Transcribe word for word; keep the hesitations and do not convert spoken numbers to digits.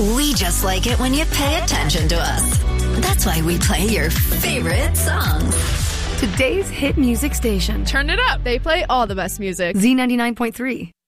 We just like it when you pay attention to us. That's why we play your favorite songs. Today's hit music station. Turn it up. They play all the best music. Z ninety-nine point three.